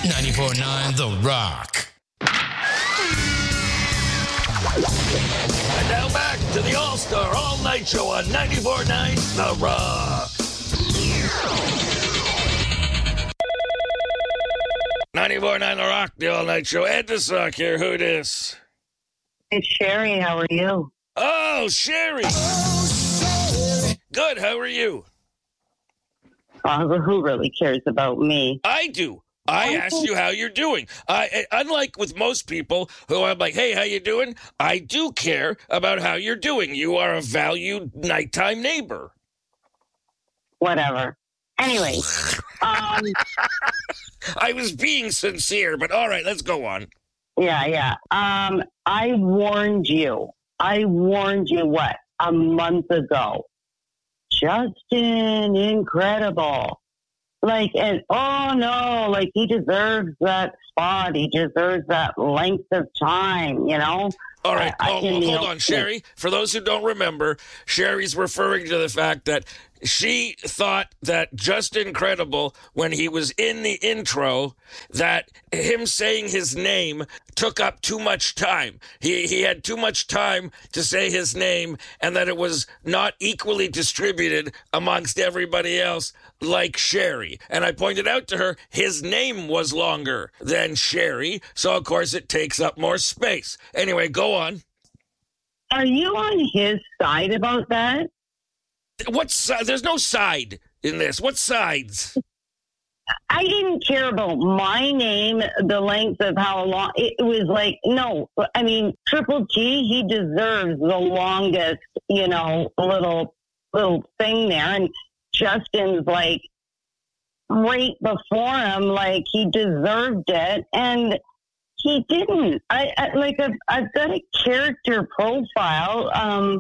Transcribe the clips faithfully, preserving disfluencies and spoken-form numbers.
ninety-four point nine The Rock. And now back to the All-Star All-Night Show on ninety-four point nine The Rock. ninety-four point nine The Rock, the All-Night Show. Ed the Sock here. Who dis? It's Sherry. How are you? Oh, Sherry. Good. How are you? Uh, who really cares about me? I do. I asked you how you're doing. I, unlike with most people who I'm like, hey, how you doing? I do care about how you're doing. You are a valued nighttime neighbor. Whatever. Anyway. um, I was being sincere, but all right, let's go on. Yeah, yeah. Um, I warned you. I warned you, what, a month ago. Justin, incredible. Like, and oh no, like he deserves that spot. He deserves that length of time, you know? All right, I, I oh, can, hold you know, on, Sherry. For those who don't remember, Sherry's referring to the fact that she thought that just incredible when he was in the intro, that him saying his name took up too much time. He he had too much time to say his name, and that it was not equally distributed amongst everybody else like Sherry. And I pointed out to her his name was longer than Sherry, so of course it takes up more space. Anyway, go on. Are you on his side about that? What side? There's no side in this. What sides? I didn't care about my name, the length of how long. It was like, no, I mean, Triple G, he deserves the longest, you know, little, little thing there. And Justin's like right before him, like he deserved it. And he didn't. I, I like, I've, I've got a character profile, um,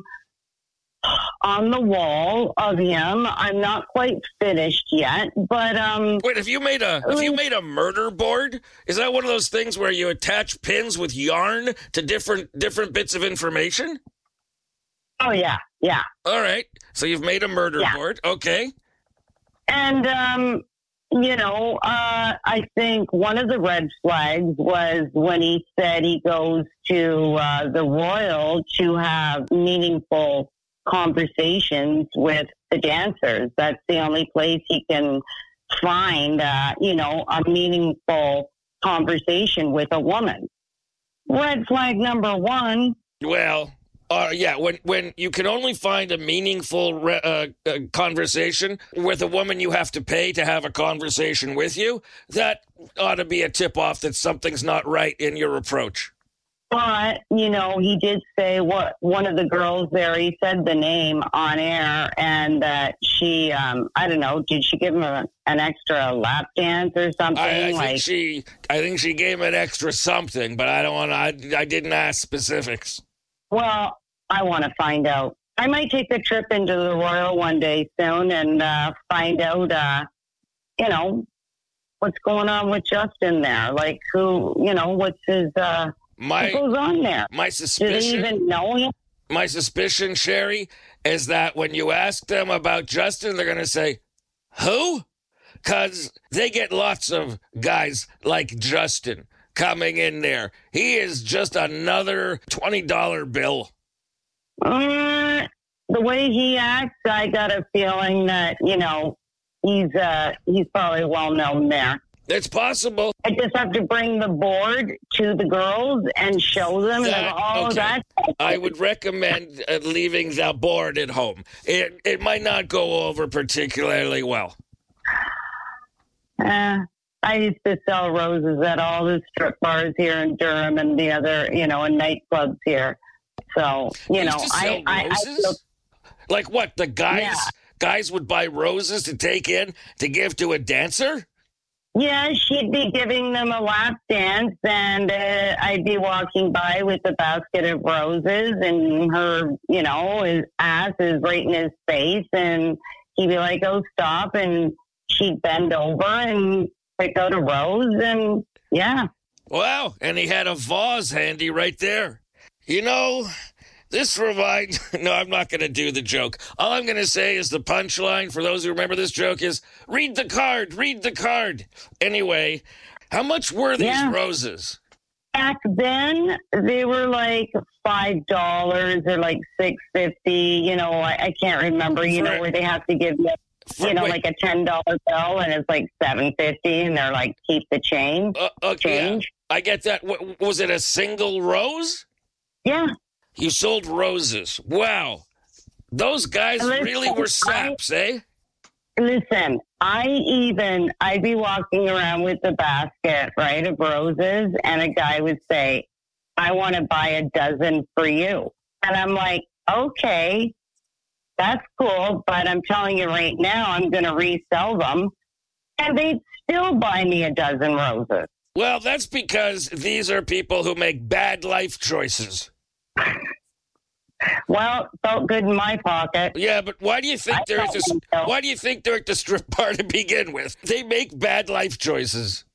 on the wall of him. I'm not quite finished yet, but um wait, have you made a have you made a murder board? Is that one of those things where you attach pins with yarn to different different bits of information? Oh yeah, yeah. All right. So you've made a murder yeah. board. Okay. And um you know, uh I think one of the red flags was when he said he goes to uh the Royal to have meaningful conversations with the dancers. That's the only place he can find, uh, you know, a meaningful conversation with a woman. Red flag number one. Well, uh, yeah, when when you can only find a meaningful re- uh, uh, conversation with a woman you have to pay to have a conversation with you, that ought to be a tip-off that something's not right in your approach. But, you know, he did say what one of the girls there, he said the name on air, and that uh, she, um, I don't know, did she give him a, an extra lap dance or something? I, I like, think she, I think she gave him an extra something, but I don't want to, I, I didn't ask specifics. Well, I want to find out. I might take a trip into the Royal one day soon and uh, find out, uh, you know, what's going on with Justin there. Like, who, you know, what's his, uh, My, what goes on there? My suspicion. Do they even know him? My suspicion, Sherry, is that when you ask them about Justin, they're going to say, who? Because they get lots of guys like Justin coming in there. He is just another twenty dollar bill. Uh, the way he acts, I got a feeling that, you know, he's uh, he's probably well known there. It's possible. I just have to bring the board to the girls and show them. That, and all okay. that. I would recommend uh, leaving the board at home. It it might not go over particularly well. Uh, I used to sell roses at all the strip bars here in Durham and the other, you know, and nightclubs here. So, you, you know, used to sell I, roses? I, I feel, like what? The guys yeah. guys would buy roses to take in to give to a dancer? Yeah, she'd be giving them a lap dance, and uh, I'd be walking by with a basket of roses, and her, you know, his ass is right in his face, and he'd be like, oh, stop, and she'd bend over and pick out a rose, and yeah. Wow, and he had a vase handy right there. You know, this reminds... No, I'm not going to do the joke. All I'm going to say is the punchline, for those who remember this joke, is read the card, read the card. Anyway, How much were these Yeah. roses? Back then, they were like five dollars or like six fifty. You know, I, I can't remember. You For- know, where they have to give you, For- you know, wait, like a ten dollar bill, and it's like seven fifty, and they're like, keep the change. uh, uh, yeah, Change. I get that. W- was it a single rose? Yeah. You sold roses. Wow. Those guys Listen, really were I- saps, eh? Listen, I even, I'd be walking around with a basket, right, of roses, and a guy would say, I want to buy a dozen for you. And I'm like, okay, that's cool, but I'm telling you right now, I'm going to resell them. And they'd still buy me a dozen roses. Well, that's because these are people who make bad life choices. Well, felt good in my pocket. Yeah, but why do you think I they're at don't the, think so. why do you think they're at the strip bar to begin with? They make bad life choices.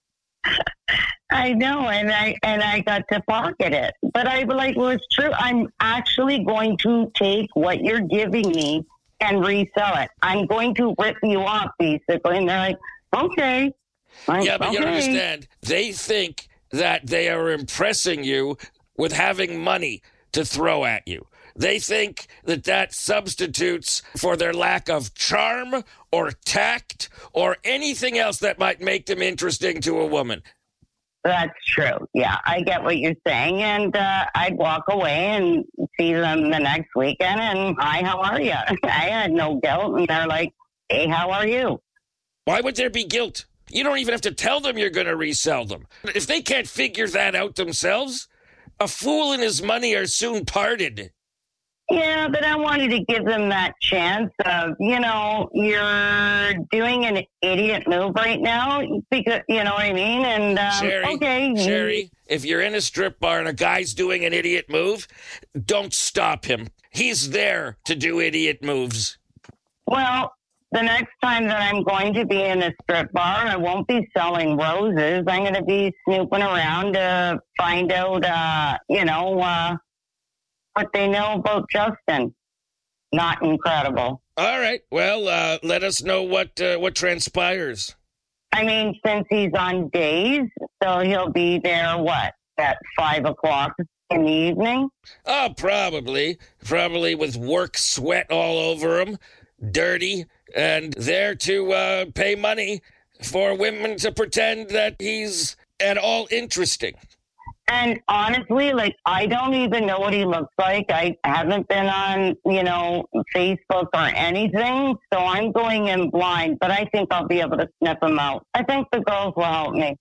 I know, and I and I got to pocket it. But I was like, well, it's true. I'm actually going to take what you're giving me and resell it. I'm going to rip you off, basically. And they're like, okay. I'm, Yeah, but you okay. understand, they think that they are impressing you with having money to throw at you. They think that that substitutes for their lack of charm or tact or anything else that might make them interesting to a woman. That's true. Yeah, I get what you're saying. And uh, I'd walk away and see them the next weekend. And hi, how are you? I had no guilt. And they're like, hey, how are you? Why would there be guilt? You don't even have to tell them you're going to resell them. If they can't figure that out themselves, a fool and his money are soon parted. Yeah, but I wanted to give them that chance of, you know, you're doing an idiot move right now because, you know what I mean? And, um, Sherry, okay. Sherry, if you're in a strip bar and a guy's doing an idiot move, don't stop him. He's there to do idiot moves. Well, the next time that I'm going to be in a strip bar, I won't be selling roses. I'm going to be snooping around to find out, uh, you know, uh, what they know about Justin. Not incredible. All right. Well, uh, let us know what uh, what transpires. I mean, since he's on days, so he'll be there, what, at five o'clock in the evening? Oh, probably. Probably with work sweat all over him, dirty, and there to uh, pay money for women to pretend that he's at all interesting. And honestly, like, I don't even know what he looks like. I haven't been on, you know, Facebook or anything, so I'm going in blind, but I think I'll be able to sniff him out. I think the girls will help me.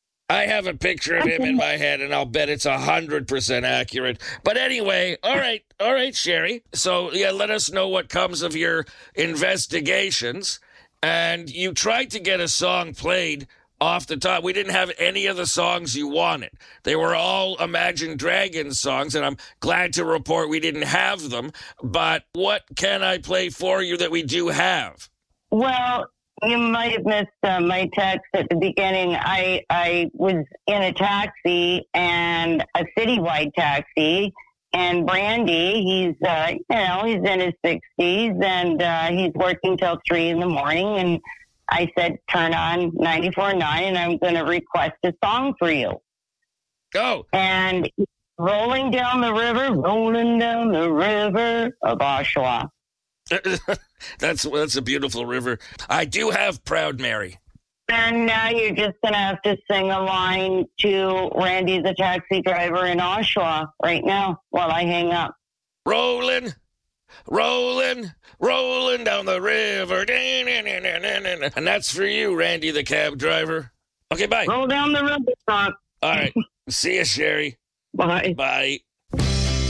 I have a picture of him in my head, and I'll bet it's one hundred percent accurate. But anyway, all right, all right, Sherry. So, yeah, let us know what comes of your investigations. And you tried to get a song played off the top. We didn't have any of the songs you wanted. They were all Imagine Dragons songs, and I'm glad to report we didn't have them. But what can I play for you that we do have? Well, you might have missed uh, my text at the beginning. I I was in a taxi, and a citywide taxi, and Brandy, he's uh, you know he's in his sixties, and uh, he's working till three in the morning. And I said, turn on ninety-four point nine, and I'm going to request a song for you. Go. And rolling down the river, rolling down the river of Oshawa. that's that's a beautiful river. I do have Proud Mary. And now you're just going to have to sing a line to Randy, the taxi driver in Oshawa right now while I hang up. Rolling, rolling, rolling down the river. And that's for you, Randy, the cab driver. Okay, bye. Roll down the river, Doc. All right. See you, Sherry. Bye. Bye.